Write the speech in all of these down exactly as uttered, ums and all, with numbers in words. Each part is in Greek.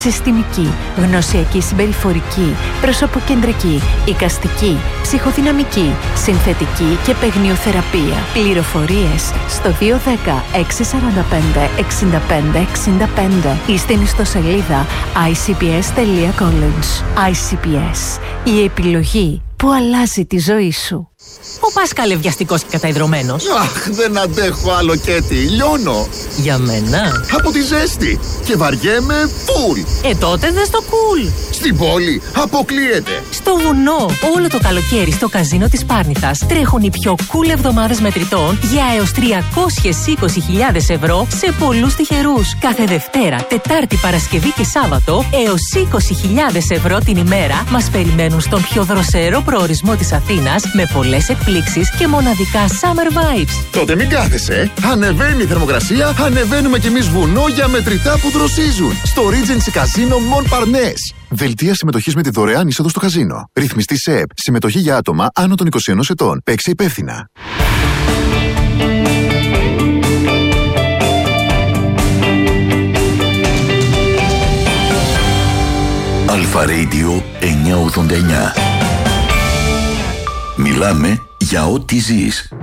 Συστημική, γνωσιακή συμπεριφορική, προσωποκεντρική, εικαστική, ψυχοδυναμική, συνθετική και παιγνιοθεραπεία. Πληροφορίες στο δύο ένα μηδέν έξι τέσσερα πέντε έξι πέντε έξι πέντε ή στην ιστοσελίδα άι σι πι ες τελεία college. άι σι πι ες, η επιλογή που αλλάζει τη ζωή σου. Ο Πάσκαλε βιαστικός και καταϊδρωμένος. Αχ, δεν αντέχω άλλο, Κέτι. Λιώνω. Για μένα. Από τη ζέστη. Και βαριέμαι φουλ. Ε, τότε δες το κουλ. Στην πόλη αποκλείεται. Στο βουνό. Όλο το καλοκαίρι στο καζίνο της Πάρνηθας τρέχουν οι πιο cool εβδομάδες μετρητών για έως τριακόσιες είκοσι χιλιάδες ευρώ σε πολλούς τυχερούς. Κάθε Δευτέρα, Τετάρτη, Παρασκευή και Σάββατο έως είκοσι χιλιάδες ευρώ την ημέρα μας περιμένουν στον πιο δροσερό προορισμό της Αθήνας με πολλές εκπλήξεις και μοναδικά summer vibes. Τότε μην κάθεσαι. Ανεβαίνει η θερμοκρασία, ανεβαίνουμε κι εμείς βουνό για μετρητά που δροσίζουν. Στο Regency Casino Montparnasse. Δελτία συμμετοχής με τη δωρεάν είσοδο στο καζίνο. Ρυθμιστή ΣΕΠ. Συμμετοχή για άτομα άνω των είκοσι ενός ετών. Παίξε υπεύθυνα. Αλφα Radio εννιακόσια ογδόντα εννιά. Μιλάμε για ό,τι ζεις.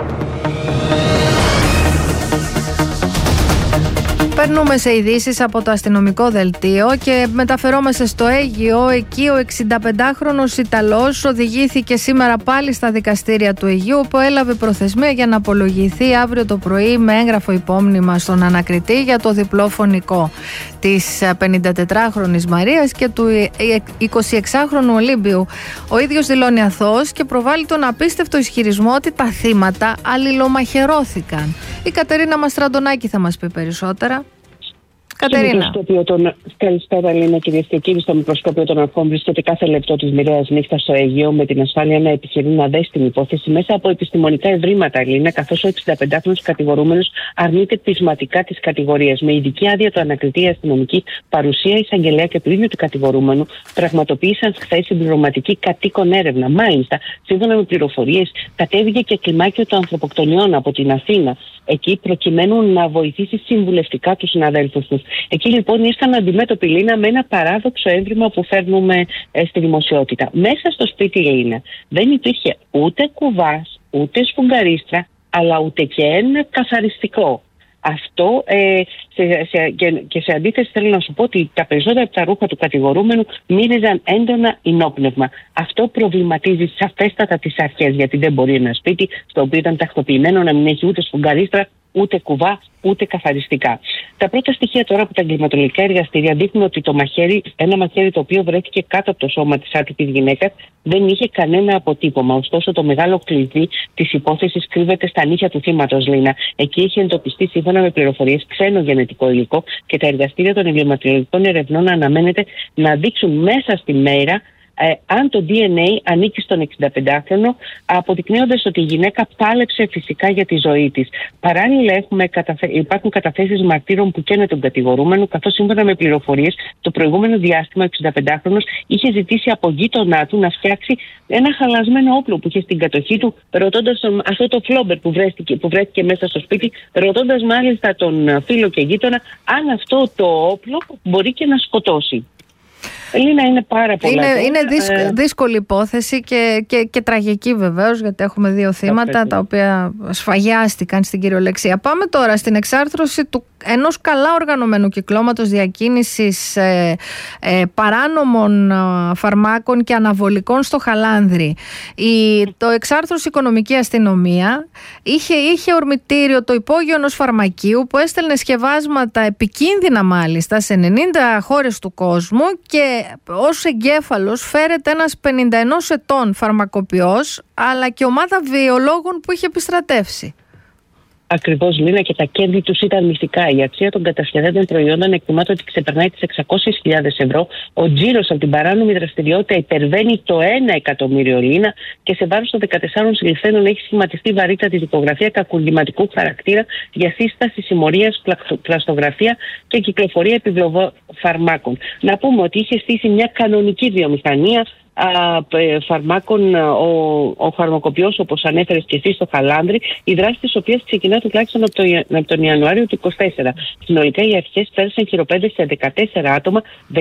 Περνούμε σε ειδήσεις από το αστυνομικό δελτίο και μεταφερόμαστε στο Αίγυο. Εκεί ο εξινταπεντάχρονος Ιταλός οδηγήθηκε σήμερα πάλι στα δικαστήρια του Αιγείου, που έλαβε προθεσμία για να απολογηθεί αύριο το πρωί με έγγραφο υπόμνημα στον ανακριτή για το διπλό φονικό της πενηντατετράχρονης Μαρίας και του εικοσιεξάχρονου Ολύμπιου. Ο ίδιος δηλώνει αθώος και προβάλλει τον απίστευτο ισχυρισμό ότι τα θύματα αλληλομαχαιρώθηκαν. Η Κατερίνα Μαστραντονάκη θα μας πει περισσότερα. Κατερίνα. Των... Καλησπέρα, Λίνα, κυρίες και κύριοι. Στο μικροσκόπιο των αρχών βρίσκεται κάθε λεπτό της μοιραίας νύχτας στο Αίγυο, με την ασφάλεια να επιχειρεί να δέσει την υπόθεση μέσα από επιστημονικά ευρήματα, Λίνα, καθώς ο εξινταπεντάχρονος κατηγορούμενος αρνείται πεισματικά τις κατηγορίες. Με ειδική άδεια του ανακριτή, αστυνομική παρουσία, εισαγγελέα και πλήνη του κατηγορούμενου πραγματοποίησαν χθες συμπληρωματική κατοίκον έρευνα. Μάλιστα, σύμφωνα με πληροφορίες, κατέβηκε και κλιμάκιο των ανθρωποκτονιών από την Αθήνα, εκεί προκειμένου να βοηθήσει συμβουλευτικά τους συναδέλφους τους. Εκεί λοιπόν ήρθαν αντιμέτωποι, Λίνα, με ένα παράδοξο έβριμα που φέρνουμε ε, στη δημοσιότητα. Μέσα στο σπίτι, Λίνα, δεν υπήρχε ούτε κουβάς, ούτε σφουγγαρίστρα, αλλά ούτε και ένα καθαριστικό. Αυτό ε, σε, σε, και, και σε αντίθεση θέλω να σου πω ότι τα περισσότερα από τα ρούχα του κατηγορούμενου μύριζαν έντονα ινόπνευμα. Αυτό προβληματίζει σαφέστατα τις αρχές, γιατί δεν μπορεί ένα σπίτι στο οποίο ήταν τακτοποιημένο να μην έχει ούτε σφουγγαρίστρα, ούτε κουβά, ούτε καθαριστικά. Τα πρώτα στοιχεία τώρα από τα εγκληματολογικά εργαστήρια δείχνουν ότι το μαχαίρι, ένα μαχαίρι το οποίο βρέθηκε κάτω από το σώμα της άτυπης γυναίκας, δεν είχε κανένα αποτύπωμα. Ωστόσο, το μεγάλο κλειδί της υπόθεσης κρύβεται στα νύχια του θύματος, Λίνα. Εκεί είχε εντοπιστεί, σύμφωνα με πληροφορίες, ξένο γενετικό υλικό και τα εργαστήρια των εγκληματολογικών ερευνών αναμένεται να δείξουν μέσα στη μέρα Ε, αν το ντι εν έι ανήκει στον εξινταπεντάχρονο, αποδεικνύοντας ότι η γυναίκα πάλεψε φυσικά για τη ζωή της. Παράλληλα, έχουμε καταφε... υπάρχουν καταθέσεις μαρτύρων που καίνε τον κατηγορούμενο, καθώς σύμφωνα με πληροφορίες, το προηγούμενο διάστημα ο εξινταπεντάχρονος είχε ζητήσει από γείτονά του να φτιάξει ένα χαλασμένο όπλο που είχε στην κατοχή του, ρωτώντας τον... αυτό το φλόμπερ που βρέθηκε, που βρέθηκε μέσα στο σπίτι, ρωτώντας μάλιστα τον φίλο και γείτονα αν αυτό το όπλο μπορεί και να σκοτώσει. Λίνα, είναι πάρα πολλά. Είναι, είναι δύσκολη, ε... δύσκολη υπόθεση και, και, και τραγική βεβαίως, γιατί έχουμε δύο θύματα τα οποία σφαγιάστηκαν στην κυριολεξία. Πάμε τώρα στην εξάρθρωση του ενός καλά οργανωμένου κυκλώματος διακίνησης ε, ε, παράνομων ε, φαρμάκων και αναβολικών στο Χαλάνδρι. Η, το εξάρθρωση οικονομική αστυνομία είχε, είχε ορμητήριο το υπόγειο ενός φαρμακείου που έστελνε σκευάσματα επικίνδυνα μάλιστα σε ενενήντα χώρες του κόσμου, και ως εγκέφαλος φέρεται ένας πενήντα ενός ετών φαρμακοποιός, αλλά και ομάδα βιολόγων που είχε επιστρατεύσει. Ακριβώς, Λίνα, και τα κέρδη τους ήταν μυστικά. Η αξία των κατασχεδέντων προϊόντων εκτιμάται ότι ξεπερνάει τις εξακόσιες χιλιάδες ευρώ. Ο τζίρος από την παράνομη δραστηριότητα υπερβαίνει το ένα εκατομμύριο, Λίνα, και σε βάρος των δεκατεσσάρων συλληφθέντων έχει σχηματιστεί βαρύτατη δικογραφία κακουργηματικού χαρακτήρα για σύσταση συμμορίας, πλαστογραφία και κυκλοφορία επιβλοβών φαρμάκων. Να πούμε ότι είχε στήσει μια κανονική βιομηχανία φαρμάκων, ο, ο φαρμακοποιός, όπως ανέφερες και εσύ, στο Χαλάνδρη, η δράση της οποίας ξεκινά τουλάχιστον από, το, από τον Ιανουάριο του είκοσι τέσσερα. Συνολικά οι αρχές πέρασαν χειροπέδες σε δεκατέσσερα άτομα,